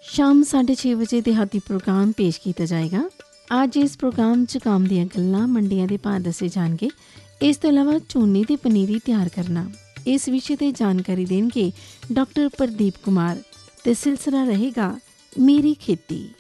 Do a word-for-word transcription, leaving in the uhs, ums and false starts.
ਸ਼ਾਮ ਸਾਢੇ ਛੇ ਵਜੇ ਦਿਹਾਤੀ ਪ੍ਰੋਗਰਾਮ ਪੇਸ਼ ਕੀਤਾ ਜਾਏਗਾ। ਅੱਜ ਇਸ ਪ੍ਰੋਗਰਾਮ 'ਚ ਕੰਮ ਦੀਆਂ ਗੱਲਾਂ, ਮੰਡੀਆਂ ਦੇ ਭਾਅ ਦੱਸੇ ਜਾਣਗੇ। ਇਸ ਤੋਂ ਇਲਾਵਾ ਝੋਨੇ ਦੀ ਪਨੀਰੀ ਤਿਆਰ ਕਰਨਾ, ਇਸ ਵਿਸ਼ੇ 'ਤੇ ਜਾਣਕਾਰੀ ਦੇਣਗੇ ਡਾਕਟਰ ਪ੍ਰਦੀਪ ਕੁਮਾਰ, ਅਤੇ ਸਿਲਸਿਲਾ ਰਹੇਗਾ ਮੇਰੀ ਖੇਤੀ।